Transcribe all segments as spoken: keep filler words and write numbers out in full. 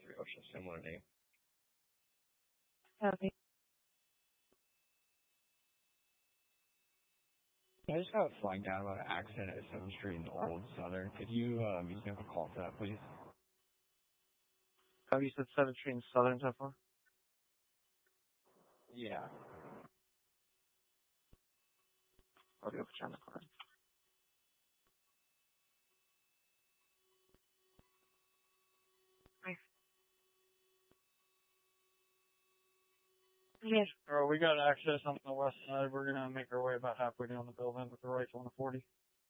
Ocean, similar name. Okay. I just got flagged down about an accident at seventh Street in Old Southern. Could you um, you can have a call for that, please? Have you said seventh Street in Southern so far? Yeah. I'll be able to turn the car. Yes. Bro, we got access on the west side. We're gonna make our way about halfway down the building with the right on the forty.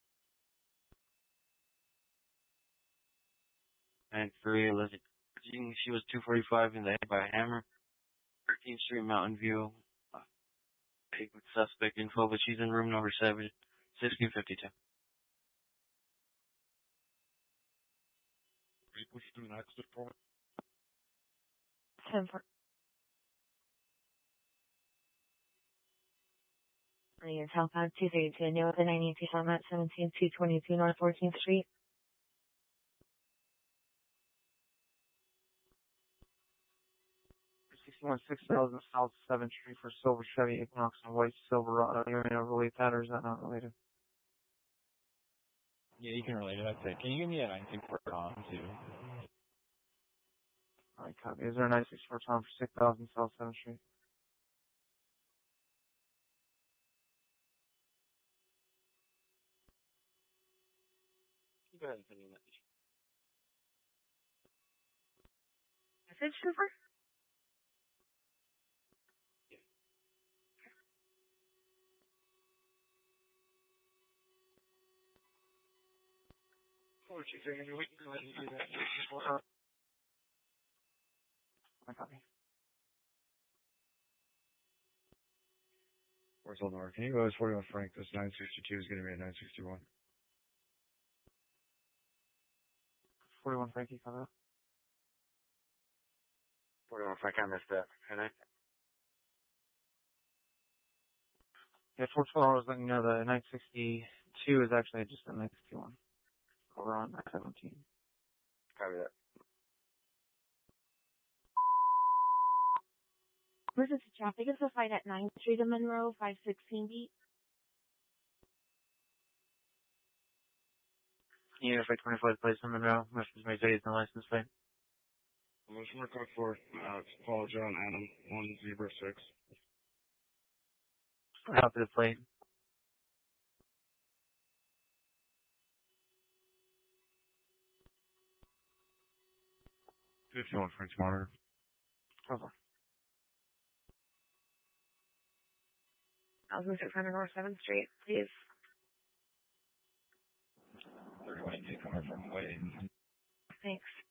And three, Elizabeth. She was two forty-five in the head by a hammer. thirteenth Street, Mountain View. Uh, with suspect info, but she's in room number seven, sixteen fifty-two. Can you push through an accident for ten four. Your southbound two thirty-two, no, the nine eighty on that seventeen two twenty-two North fourteenth Street. sixty-one six thousand South seventh Street for silver Chevy Equinox and white Silverado. You may relate that, or is that not related? Yeah, you can relate it. That's it. Can you give me a nine six four Tom, too? Alright, copy. Is there a nine six four Tom for six thousand South seventh Street? You go ahead and send me a message. Message super? Yeah. What you saying? We can go ahead and do that before her. I copy. Where's Old North? Can you go to forty-one Frank? This nine sixty-two is going to be a nine sixty-one. forty-one Frankie, come out. forty-one Frank, I missed that. Can I? Yeah, four twelve, I was letting you know the nine sixty-two is actually just a nine sixty-one. Over on nine seventeen. Copy that. Emergency traffic is a fight at ninth Street and Monroe, five sixteen beat. Yeah, five twenty-five place in Monroe. Message made days in the license plate. I'm just going to call for uh, Paul John Adam, one zebra six. Copy the plate. fifty-one Frank's monitor. Over. I was six hundred North seventh Street, please. thirty-one eighteen coming from way. Thanks.